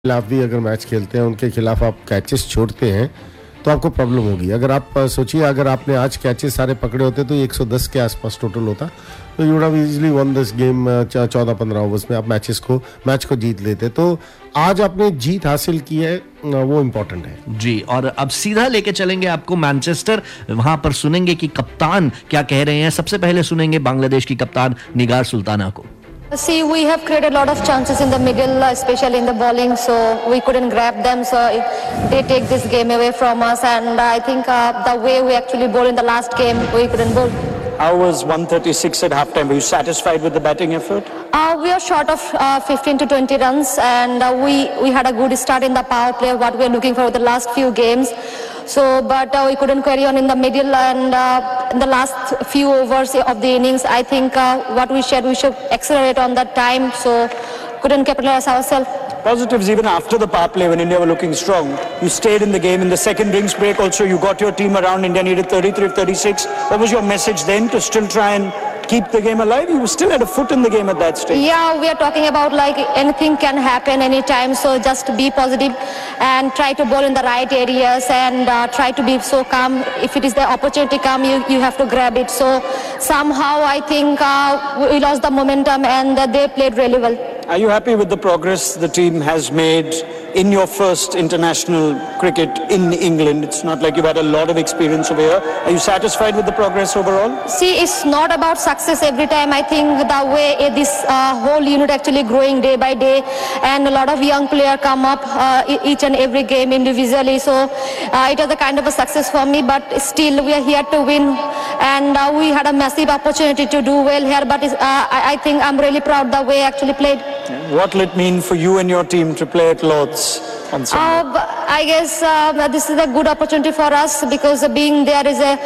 खिलाफ भी अगर मैच खेलते हैं, उनके खिलाफ आप कैचेस छोड़ते हैं तो आपको प्रॉब्लम होगी। अगर आप सोचिए, अगर आपने आज कैचेस सारे पकड़े होते तो 110 के आसपास टोटल होता, तो you would have easily one this game. 14-15 overs में आप मैच को जीत लेते। तो आज आपने जीत हासिल की है, वो इम्पोर्टेंट है जी। और अब सीधा लेके चलेंगे आपको मैनचेस्टर, वहां पर सुनेंगे कि कप्तान क्या कह रहे हैं। सबसे पहले सुनेंगे बांग्लादेश की कप्तान निगार सुल्ताना को। See, we have created a lot of chances in the middle, especially in the bowling, so we couldn't grab them, so they take this game away from us, and I think the way we actually bowled in the last game, we couldn't bowl. How was 136 at halftime? Were you satisfied with the batting effort? We are short of 15 to 20 runs, and we had a good start in the power play, what we are looking for the last few games. So, but we couldn't carry on in the middle, and in the last few overs of the innings, I think what we said, we should accelerate on that time, so couldn't capitalize ourselves. Positives even after the power play when India were looking strong. You stayed in the game. In the second innings break also, you got your team around. India needed 33 of 36. What was your message then to still try and keep the game alive? You still had a foot in the game at that stage. Yeah, we are talking about like anything can happen anytime, so just be positive and try to bowl in the right areas, and try to be so calm. If it is the opportunity come, you have to grab it. So somehow I think we lost the momentum, and they played really well. Are you happy with the progress the team has made in your first international cricket in England? It's not like you've had a lot of experience over here. Are you satisfied with the progress overall? See, it's not about success every time. I think the way this whole unit actually growing day by day, and a lot of young players come up each and every game individually. So it was a kind of a success for me, but still we are here to win, and we had a massive opportunity to do well here, but I think I'm really proud the way I actually played. What will it mean for you and your team to play at Lord's on Sunday? I guess this is a good opportunity for us, because being there is a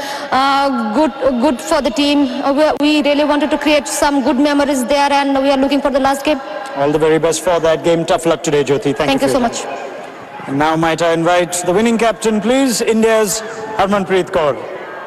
good for the team. We really wanted to create some good memories there, and we are looking for the last game. All the very best for that game. Tough luck today, Jyoti. Thank you so much. And now might I invite the winning captain, please, India's Harmanpreet Kaur.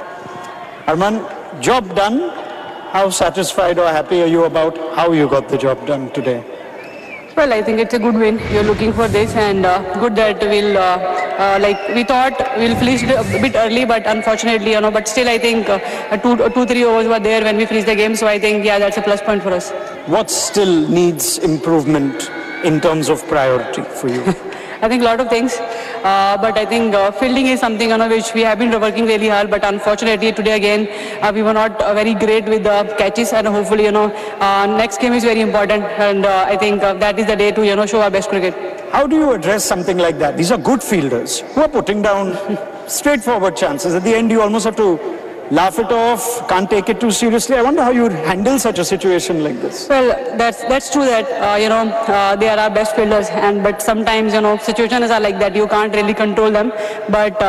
Harman, job done. How satisfied or happy are you about how you got the job done today? Well, I think it's a good win. You're looking for this, and good that we'll, like we thought we'll finish a bit early, but unfortunately, but still I think 2-3 overs were there when we finished the game, so I think, yeah, that's a plus point for us. What still needs improvement in terms of priority for you? I think a lot of things, but I think fielding is something which we have been working really hard, but unfortunately today again we were not very great with the catches, and hopefully next game is very important, and I think that is the day to show our best cricket. How do you address something like that? These are good fielders who are putting down straightforward chances. At the end you almost have to laugh it off, can't take it too seriously. I wonder how you would handle such a situation like this. Well, that's true that they are our best fielders, but sometimes situations are like that. You can't really control them. But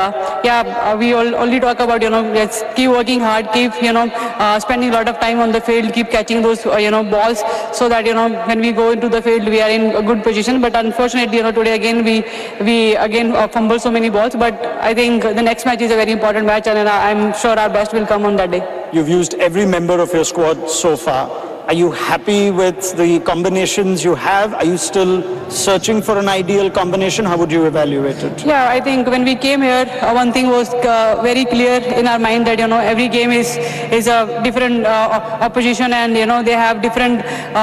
we only talk about let's keep working hard, keep spending a lot of time on the field, keep catching those balls, so that when we go into the field we are in a good position. But unfortunately today again we again fumble so many balls. But I think the next match is a very important match, and I'm sure our best will come on that day. You've used every member of your squad so far. Are you happy with the combinations you have? Are you still searching for an ideal combination? How would you evaluate it? Yeah, I think when we came here, one thing was very clear in our mind that every game is a different opposition, and they have different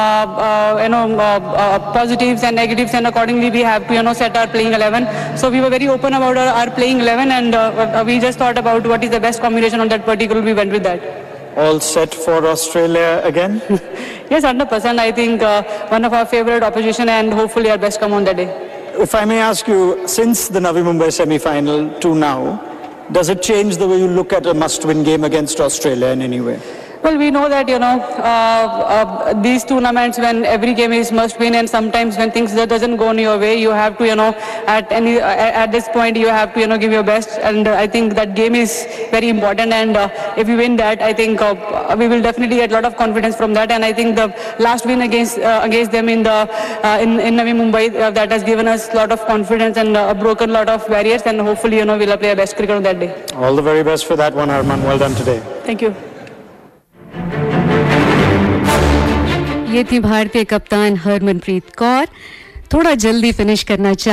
positives and negatives, and accordingly we have to set our playing 11. So we were very open about our playing 11, and we just thought about what is the best combination on that particular. We went with that. All set for Australia again? Yes, 100%. I think one of our favorite opposition, and hopefully our best come on that day. If I may ask you, since the Navi Mumbai semi-final to now, does it change the way you look at a must-win game against Australia in any way? Well, we know that these tournaments, when every game is must win, and sometimes when things that doesn't go in your way, you have to at this point you have to give your best, and I think that game is very important, and if we win that, I think we will definitely get a lot of confidence from that. And I think the last win against them in Navi Mumbai, that has given us a lot of confidence and broken a lot of barriers, and hopefully we'll play our best cricket on that day. All the very best for that one, Harman. Well done today. Thank you. ये थी भारतीय कप्तान हरमनप्रीत कौर। थोड़ा जल्दी finish करना चाहिए।